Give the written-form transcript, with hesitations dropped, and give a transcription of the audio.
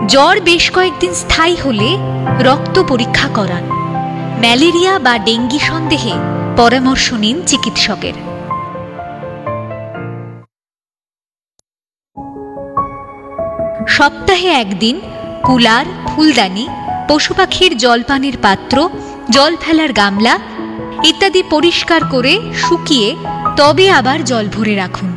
জ্বর বেশ কয়েকদিন স্থায়ী হলে রক্ত পরীক্ষা করান। ম্যালেরিয়া বা ডেঙ্গি সন্দেহে পরামর্শ নিন চিকিৎসকের। সপ্তাহে একদিন কুলার, ফুলদানি, পশু পাখির জলপানের পাত্র, জল ফেলার গামলা ইত্যাদি পরিষ্কার করে শুকিয়ে তবে আবার জল ভরে রাখুন।